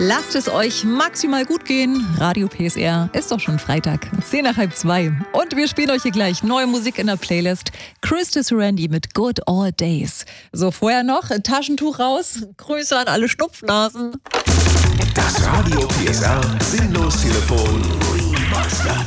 Lasst es euch maximal gut gehen. Radio PSR ist doch schon Freitag, 1:10 Und wir spielen euch hier gleich neue Musik in der Playlist. Christus Randy mit Good Old Days. So, vorher noch Taschentuch raus. Grüße an alle Schnupfnasen. Das Radio PSR Sinnlos-Telefon Remastered.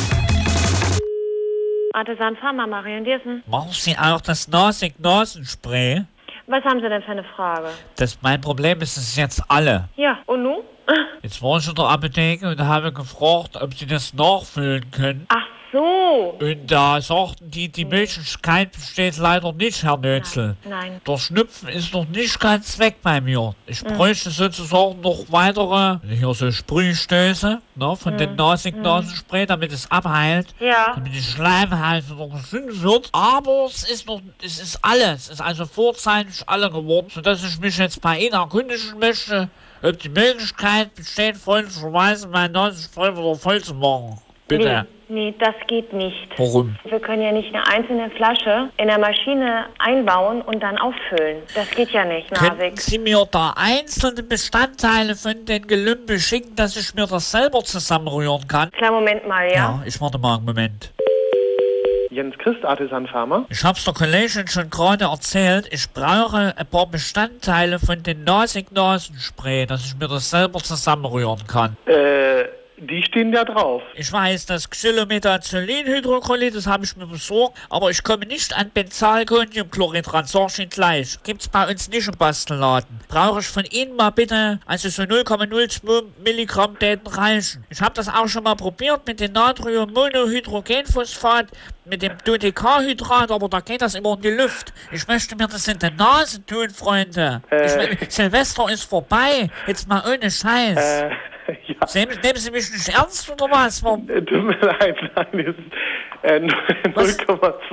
Artisan Pharma, Marion Diersen. Machen Sie auch das Nasenspray? Was haben Sie denn für eine Frage? Mein Problem ist, es jetzt alle. Ja, und nun? Jetzt war ich in der Apotheke und habe gefragt, ob Sie das nachfüllen können. Ach so. Und da sagten die Möglichkeit besteht leider nicht, Herr Nötzel. Nein. Der Schnupfen ist noch nicht ganz weg bei mir. Ich bräuchte sozusagen noch weitere, hier so Sprühstöße, ne, von den Nasenspray, damit es abheilt. Ja. Damit die Schleimhaut wieder gesund wird. Aber es ist alles. Es ist also vorzeitig alle geworden, sodass ich mich jetzt bei Ihnen erkundigen möchte, ob die Möglichkeit besteht, freundlicherweise mein Nasenspray wieder voll zu machen. Bitte. Nee, das geht nicht. Warum? Wir können ja nicht eine einzelne Flasche in der Maschine einbauen und dann auffüllen. Das geht ja nicht, Können Narvik. Sie mir da einzelne Bestandteile von den Gelümpe schicken, dass ich mir das selber zusammenrühren kann? Kleinen Moment mal, ja? Ja, ich warte mal einen Moment. Jens Christ, Artisan Pharma. Ich hab's der Kollegin schon gerade erzählt, ich brauche ein paar Bestandteile von den Nasenspray, dass ich mir das selber zusammenrühren kann. Die stehen da drauf. Ich weiß, das Xylometazolinhydrochlorид, das habe ich mir besorgt, aber ich komme nicht an Benzalkoniumchlorid ran, sag ich Ihnen gleich. Gibt's bei uns nicht im Bastelladen. Brauche ich von Ihnen mal bitte, also so 0,02 Milligramm täten reichen. Ich habe das auch schon mal probiert mit dem Natriummonohydrogenphosphat, mit dem Dodecahydrat, aber da geht das immer in die Luft. Ich möchte mir das in die Nase tun, Freunde. Silvester ist vorbei, jetzt mal ohne Scheiß. Ja. Nehmen Sie mich nicht ernst oder was? Tut mir leid, nein, das ist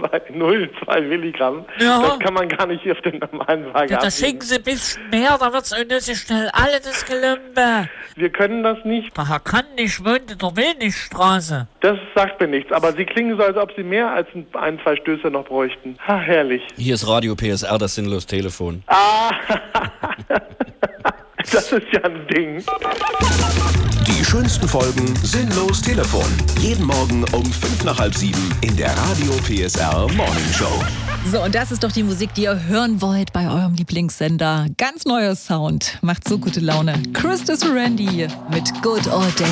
0,202 Milligramm. Ja. Das kann man gar nicht auf den normalen Waage Ja, da abwiegen. schicken Sie ein bisschen mehr, da wird's unnötig schnell alle das Gelümpe. Wir können das nicht. Der Herr Kann nicht wohnt in der Wilnigstraße. Das sagt mir nichts. Aber Sie klingen so, als ob Sie mehr als ein, zwei Stöße noch bräuchten. Ha, herrlich. Hier ist Radio PSR, das Sinnlos-Telefon. Das ist ja ein Ding. Die schönsten Folgen Sinnlos-Telefon. Jeden Morgen um 6:55 in der Radio PSR Morning Show. So, und das ist doch die Musik, die ihr hören wollt bei eurem Lieblingssender. Ganz neuer Sound. Macht so gute Laune. Christus Randy mit Good Old Days.